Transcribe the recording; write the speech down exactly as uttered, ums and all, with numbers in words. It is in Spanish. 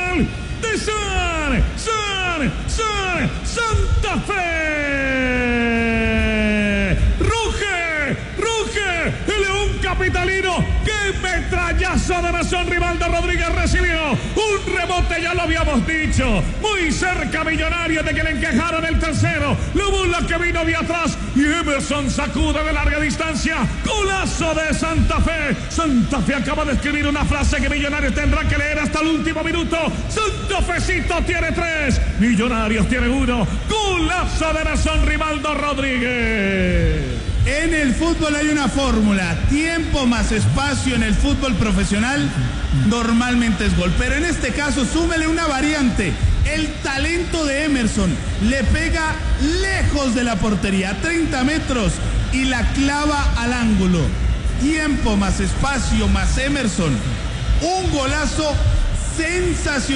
gol de San, San, San, Santa Fe. Ruge, ruge, el León capitalino. ¡Qué metrallazo de Emerson Rivaldo Rodríguez recibió! Un rebote, ya lo habíamos dicho. Muy cerca Millonarios de que le encajaron el tercero. La bola que vino de atrás y Emerson sacude de larga distancia. Golazo de Santa Fe. Santa Fe acaba de escribir una frase que Millonarios tendrá que leer hasta el último minuto. Santa Fecito tiene tres, Millonarios tiene uno. Golazo de Emerson Rivaldo Rodríguez. En el fútbol hay una fórmula: tiempo más espacio en el fútbol profesional normalmente es gol, pero en este caso súmele una variante. El talento de Emerson le pega lejos de la portería, a treinta metros, y la clava al ángulo. Tiempo más espacio más Emerson, un golazo sensacional.